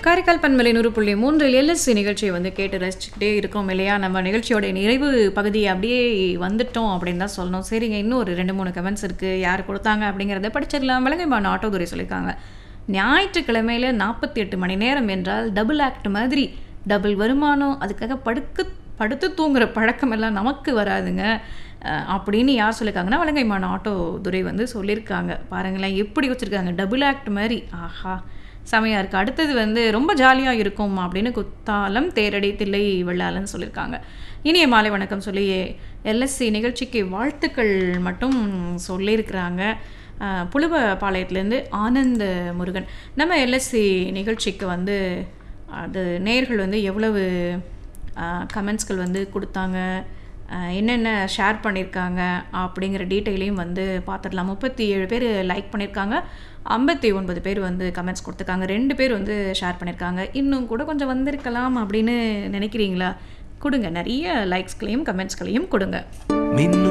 காரைக்கால் பண்பலை 100.3 எல்எஸ்சி நிகழ்ச்சியை வந்து கேட்டு ரசிச்சுக்கிட்டே இருக்கோம் இல்லையா? நம்ம நிகழ்ச்சியோட நிறைவு பகுதி அப்படியே வந்துட்டோம் அப்படின்னு தான் சொல்லணும். சரிங்க, இன்னும் ஒரு 2-3 கமெண்ட்ஸ் இருக்குது. யார் கொடுத்தாங்க அப்படிங்கிறத படிச்சிடலாம். விலங்கைமான ஆட்டோதுரை சொல்லியிருக்காங்க, ஞாயிற்றுக்கிழமையில் 48 மணி நேரம் என்றால் டபுள் ஆக்ட் மாதிரி டபுள் வருமானம், அதுக்காக படுத்து தூங்குற பழக்கம் எல்லாம் நமக்கு வராதுங்க அப்படின்னு யார் சொல்லியிருக்காங்கன்னா வலங்கைமான ஆட்டோ துரை வந்து சொல்லியிருக்காங்க. பாருங்களேன் எப்படி வச்சுருக்காங்க, டபுள் ஆக்ட் மாதிரி. ஆஹா, செமையாக இருக்குது. அடுத்தது வந்து ரொம்ப ஜாலியாக இருக்கும் அப்படின்னு குத்தாலம் தேரடி தில்லை வெள்ளாளன்னு சொல்லியிருக்காங்க. இனிய மாலை வணக்கம் சொல்லி எல்எஸ்சி நிகழ்ச்சிக்கு வாழ்த்துக்கள் மட்டும் சொல்லியிருக்கிறாங்க. புலுவபாளையத்துலேருந்து ஆனந்த முருகன். நம்ம எல்எஸ்சி நிகழ்ச்சிக்கு வந்து அது நேயர்கள் வந்து எவ்வளவு கமெண்ட்ஸ்கள் வந்து கொடுத்தாங்க, என்னென்ன ஷேர் பண்ணியிருக்காங்க அப்படிங்கிற டீட்டெயிலையும் வந்து பார்த்துடலாம். 37 பேர் லைக் பண்ணியிருக்காங்க, 59 பேர் வந்து கமெண்ட்ஸ் கொடுத்துருக்காங்க, 2 பேர் வந்து ஷேர் பண்ணியிருக்காங்க. இன்னும் கூட கொஞ்சம் வந்திருக்கலாம் அப்படின்னு நினைக்கிறீங்களா? கொடுங்க, நிறைய லைக்ஸ்களையும் கமெண்ட்ஸ்களையும் கொடுங்க.